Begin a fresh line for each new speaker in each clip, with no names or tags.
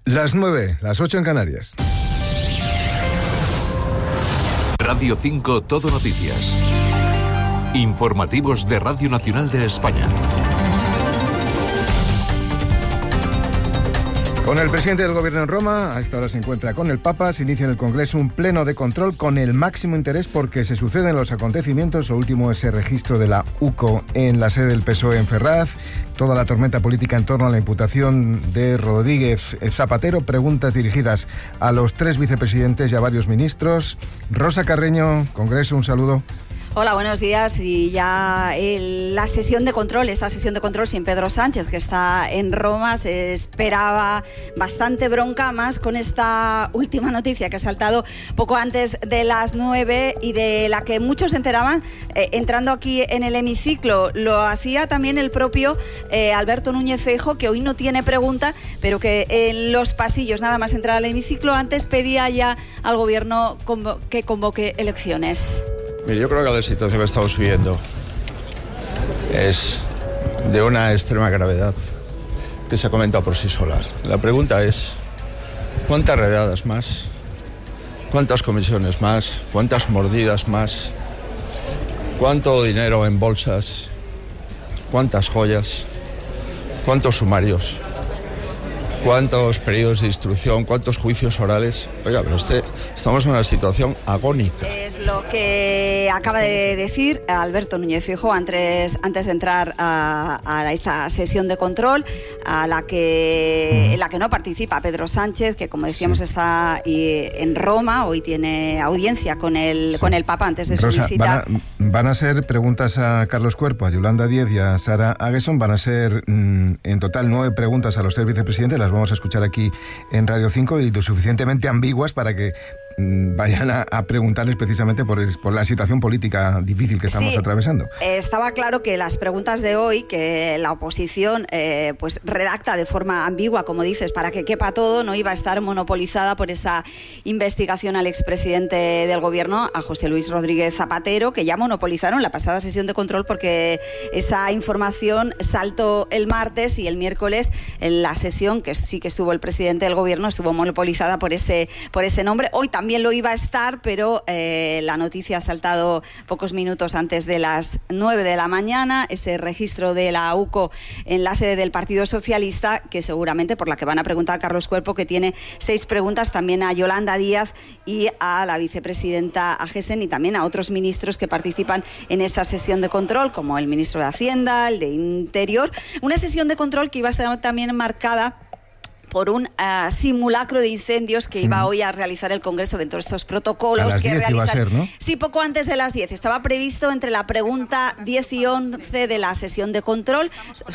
Las 9, las 8 en Canarias.
Radio 5 Todo Noticias. Informativos de Radio Nacional de España.
Con el presidente del Gobierno en Roma, a esta hora se encuentra con el Papa, se inicia en el Congreso un pleno de control con el máximo interés porque se suceden los acontecimientos. Lo último es el registro de la UCO en la sede del PSOE en Ferraz, toda la tormenta política en torno a la imputación de Rodríguez Zapatero, preguntas dirigidas a los 3 vicepresidentes y a varios ministros. Rosa Carreño, Congreso, un saludo.
Hola, buenos días. Y ya la sesión de control, esta sesión de control sin Pedro Sánchez, que está en Roma, se esperaba bastante bronca, más con esta última noticia que ha saltado poco antes de las 9 y de la que muchos se enteraban entrando aquí en el hemiciclo. Lo hacía también el propio Alberto Núñez Feijóo, que hoy no tiene pregunta, pero que en los pasillos, nada más entrar al hemiciclo, antes pedía ya al Gobierno que convoque elecciones.
Mire, yo creo que la situación que estamos viviendo es de una extrema gravedad que se ha comentado por sí sola. La pregunta es, ¿cuántas redadas más? ¿Cuántas comisiones más? ¿Cuántas mordidas más? ¿Cuánto dinero en bolsas? ¿Cuántas joyas? ¿Cuántos sumarios? ¿Cuántos periodos de instrucción? ¿Cuántos juicios orales? Oiga, pero estamos en una situación agónica.
Es lo que acaba de decir Alberto Núñez Feijóo antes de entrar a esta sesión de control, en la que no participa Pedro Sánchez, que como decíamos está en Roma. Hoy tiene audiencia con el Papa antes de su visita.
Van a ser preguntas a Carlos Cuerpo, a Yolanda Díez y a Sara Aguesson. Van a ser en total 9 preguntas a los 3 vicepresidentes. Las vamos a escuchar aquí en Radio 5 y lo suficientemente ambiguas para que vayan a preguntarles precisamente por la situación política difícil que estamos atravesando.
Estaba claro que las preguntas de hoy, que la oposición pues redacta de forma ambigua, como dices, para que quepa todo, no iba a estar monopolizada por esa investigación al expresidente del Gobierno, a José Luis Rodríguez Zapatero, que ya monopolizaron la pasada sesión de control porque esa información saltó el martes y el miércoles en la sesión, que sí que estuvo el presidente del Gobierno, estuvo monopolizada por ese nombre. Hoy también lo iba a estar, pero la noticia ha saltado pocos minutos antes de las 9 de la mañana, ese registro de la UCO en la sede del Partido Socialista, que seguramente por la que van a preguntar a Carlos Cuerpo, que tiene 6 preguntas, también a Yolanda Díaz y a la vicepresidenta Aguesson, y también a otros ministros que participan en esta sesión de control, como el ministro de Hacienda, el de Interior. Una sesión de control que iba a estar también marcada por un simulacro de incendios que iba hoy a realizar el Congreso dentro de estos protocolos.
A las 10 iba a ser, ¿no?
Sí, poco antes de las 10. Estaba previsto entre la pregunta 10 y 11 de la sesión de control,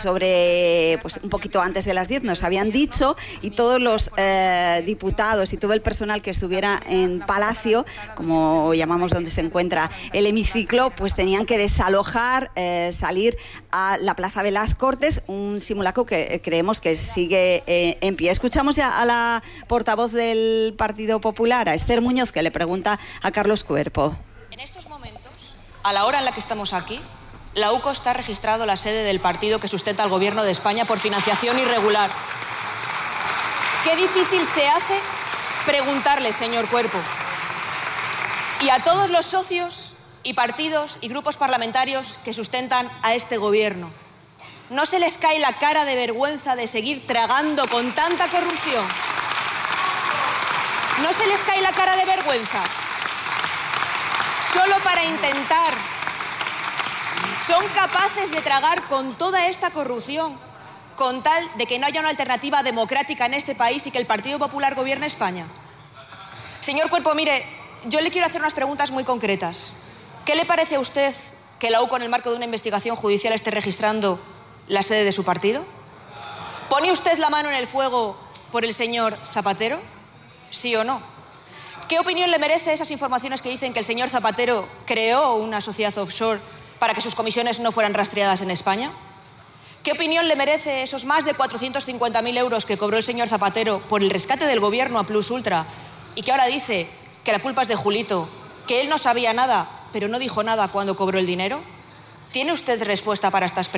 sobre, pues un poquito antes de las 10 nos habían dicho, y todos los diputados y todo el personal que estuviera en Palacio, como llamamos donde se encuentra el hemiciclo, pues tenían que desalojar, salir a la Plaza de las Cortes, un simulacro que creemos que sigue en pie. Escuchamos ya a la portavoz del Partido Popular, a Esther Muñoz, que le pregunta a Carlos Cuerpo.
En estos momentos, a la hora en la que estamos aquí, la UCO está registrado la sede del partido que sustenta al Gobierno de España por financiación irregular. Qué difícil se hace preguntarle, señor Cuerpo, y a todos los socios y partidos y grupos parlamentarios que sustentan a este Gobierno. ¿No se les cae la cara de vergüenza de seguir tragando con tanta corrupción? ¿No se les cae la cara de vergüenza? Solo para intentar. Son capaces de tragar con toda esta corrupción, con tal de que no haya una alternativa democrática en este país y que el Partido Popular gobierne España. Señor Cuerpo, mire, yo le quiero hacer unas preguntas muy concretas. ¿Qué le parece a usted que la UCO, en el marco de una investigación judicial, esté registrando la sede de su partido? ¿Pone usted la mano en el fuego por el señor Zapatero? ¿Sí o no? ¿Qué opinión le merece esas informaciones que dicen que el señor Zapatero creó una sociedad offshore para que sus comisiones no fueran rastreadas en España? ¿Qué opinión le merece esos más de 450.000 euros que cobró el señor Zapatero por el rescate del Gobierno a Plus Ultra y que ahora dice que la culpa es de Julito, que él no sabía nada, pero no dijo nada cuando cobró el dinero? ¿Tiene usted respuesta para estas preguntas?